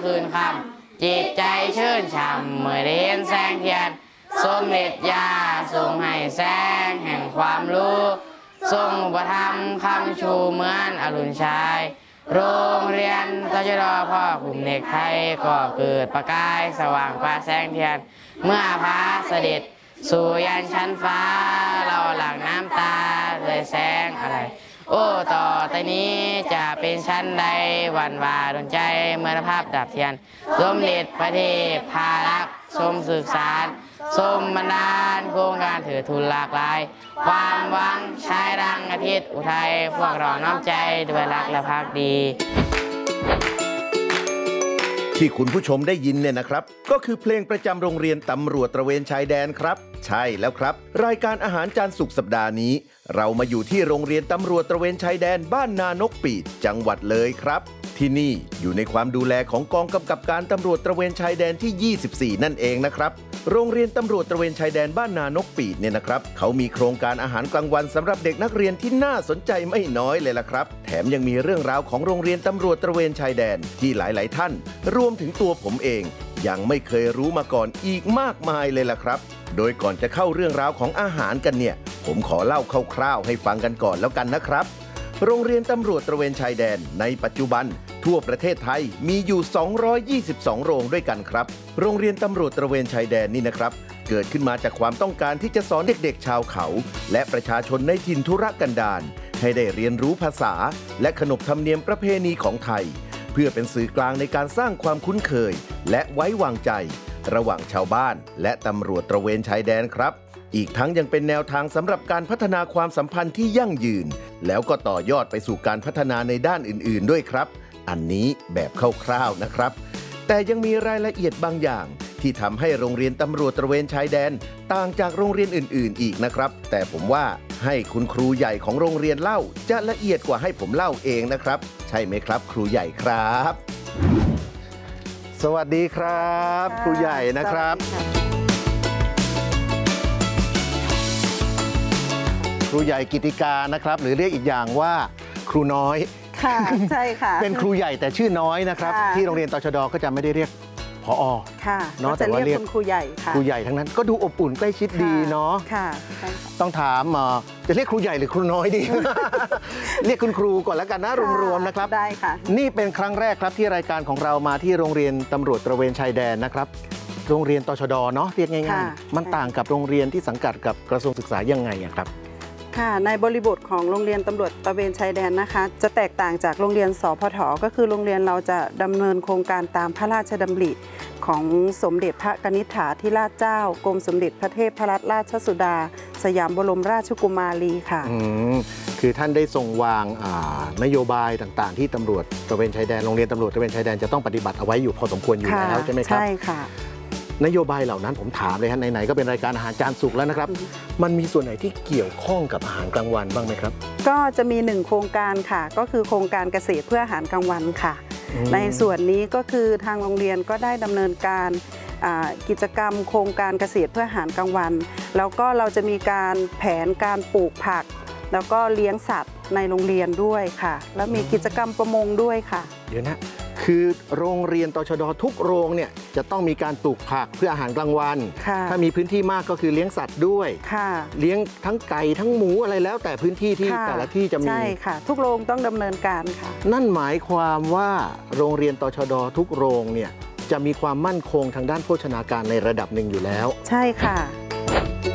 คืนคำจิตใจชื่นช่ำเมื่อได้เห็นแสงเทียนสมเด็จย่าทรงให้แสงแห่งความรู้ทรงอุปถัมภ์คำชูเหมือนอรุณชายโรงเรียนตชด.พ่อกลุ่มเด็กไทยก็เกิดประกายสว่างประแสงเทียนเมื่อพระเสด็จสู่ยันชั้นฟ้าเราหลั่งน้ำตาเลยแสงอะไรโอ้ต่อแต่นี้จะเป็นชั้นใดหวั่นวาดวงใจเมื่อภาพดับเทียนสมเด็จพระเทพพารักษ์ชมศึกษาสมบันดาลโครงการถือทุนหลากหลายความหวังชายดังอาทิตย์อุทัยพวกเราน้อมใจด้วยรักและภักดีที่คุณผู้ชมได้ยินเนี่ยนะครับก็คือเพลงประจำโรงเรียนตำรวจตระเวนชายแดนครับใช่แล้วครับรายการอาหารจานสุกสัปดาห์นี้เรามาอยู่ที่โรงเรียนตำรวจตระเวนชายแดนบ้านนานกปีดจังหวัดเลยครับที่นี่อยู่ในความดูแลของกองกำกับการตำรวจตระเวนชายแดนที่24นั่นเองนะครับโรงเรียนตำรวจตระเวนชายแดนบ้านนานกปีดเนี่ยนะครับเขามีโครงการอาหารกลางวันสำหรับเด็กนักเรียนที่น่าสนใจไม่น้อยเลยล่ะครับแถมยังมีเรื่องราวของโรงเรียนตำรวจตระเวนชายแดนที่หลายๆท่านรวมถึงตัวผมเองยังไม่เคยรู้มาก่อนอีกมากมายเลยล่ะครับโดยก่อนจะเข้าเรื่องราวของอาหารกันเนี่ยผมขอเล่าคร่าวๆให้ฟังกันก่อนแล้วกันนะครับโรงเรียนตำรวจตระเวนชายแดนในปัจจุบันทั่วประเทศไทยมีอยู่222โรงด้วยกันครับโรงเรียนตำรวจตระเวนชายแดนนี่นะครับเกิดขึ้นมาจากความต้องการที่จะสอนเด็กๆชาวเขาและประชาชนในถิ่นทุรกันดารให้ได้เรียนรู้ภาษาและขนบธรรมเนียมประเพณีของไทยเพื่อเป็นสื่อกลางในการสร้างความคุ้นเคยและไว้วางใจระหว่างชาวบ้านและตำรวจตระเวนชายแดนครับอีกทั้งยังเป็นแนวทางสำหรับการพัฒนาความสัมพันธ์ที่ยั่งยืนแล้วก็ต่อยอดไปสู่การพัฒนาในด้านอื่นๆด้วยครับอันนี้แบบคร่าวๆนะครับแต่ยังมีรายละเอียดบางอย่างที่ทำให้โรงเรียนตำรวจตระเวนชายแดนต่างจากโรงเรียนอื่นๆอีกนะครับแต่ผมว่าให้คุณครูใหญ่ของโรงเรียนเล่าจะละเอียดกว่าให้ผมเล่าเองนะครับใช่ไหมครับครูใหญ่ครับสวัสดีครับครูใหญ่นะครับครูใหญ่กิติกานะครับหรือเรียกอีกอย่างว่าครูน้อยค่ะใช่ค่ะเป็นครูใหญ่แต่ชื่อน้อยนะครับที่โรงเรียนตชด.ก็จะไม่ได้เรียกผอ. ค่ะเนาะแต่ว่าเรียกครูใหญ่ค่ะครูใหญ่ทั้งนั้นก็ดูอบอุ่นใกล้ชิดดีเนาะค่ะต้องถามจะเรียกครูใหญ่หรือครูน้อยดี เรียกคุณครูก่อนแล้วกันนะรวมๆนะครับได้ค่ะนี่เป็นครั้งแรกครับที่รายการของเรามาที่โรงเรียนตำรวจตระเวนชายแดนนะครับโรงเรียนตชด.เนาะเรียกง่ายๆมันต่างกับโรงเรียนที่สังกัดกับกระทรวงศึกษายังไงครับค่ะในบริบทของโรงเรียนตำรวจตระเวนชายแดนนะคะจะแตกต่างจากโรงเรียนสพท.ก็คือโรงเรียนเราจะดำเนินโครงการตามพระราชดำริของสมเด็จพระกนิษฐาธิราชเจ้ากรมสมเด็จพระเทพรัตนราชสุดาสยามบรมราชกุมารีค่ะคือท่านได้ทรงวางนโยบายต่างๆที่ตำรวจตระเวนชายแดนโรงเรียนตำรวจตระเวนชายแดนจะต้องปฏิบัติเอาไว้อยู่พอสมควรอยู่แล้วใช่ไหมครับใช่ค่ะนโยบายเหล่านั้นผมถามเลยฮะไหนๆก็เป็นรายการอาหารจานสุกแล้วนะครับมันมีส่วนไหนที่เกี่ยวข้องกับอาหารกลางวันบ้างไหมครับก็จะมี1โครงการค่ะก็คือโครงการเกษตรเพื่ออาหารกลางวันค่ะในส่วนนี้ก็คือทางโรงเรียนก็ได้ดำเนินการกิจกรรมโครงการเกษตรเพื่ออาหารกลางวันแล้วก็เราจะมีการแผนการปลูกผักแล้วก็เลี้ยงสัตว์ในโรงเรียนด้วยค่ะแล้วมีกิจกรรมประมงด้วยค่ะเดี๋ยวนะคือโรงเรียนตชด.ทุกโรงเนี่ยจะต้องมีการปลูกผักเพื่ออาหารกลางวันถ้ามีพื้นที่มากก็คือเลี้ยงสัตว์ด้วยเลี้ยงทั้งไก่ทั้งหมูอะไรแล้วแต่พื้นที่ที่แต่ละที่จะมีใช่ค่ะทุกโรงต้องดำเนินการค่ะนั่นหมายความว่าโรงเรียนตชด.ทุกโรงเนี่ยจะมีความมั่นคงทางด้านโภชนาการในระดับหนึ่งอยู่แล้วใช่ค่ะ